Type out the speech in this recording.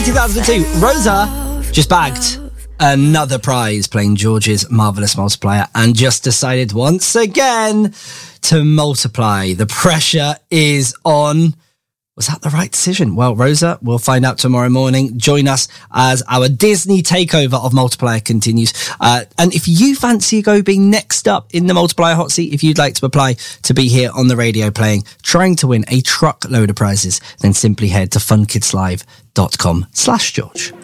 2002, Rosa just bagged another prize playing George's Marvellous Multiplier and just decided once again to multiply. The pressure is on. Was that the right decision? Well, Rosa, we'll find out tomorrow morning. Join us as our Disney takeover of Multiplier continues. And if you fancy Go being next up in the Multiplier hot seat, if you'd like to apply to be here on the radio playing, trying to win a truckload of prizes, then simply head to funkidslive.com/George.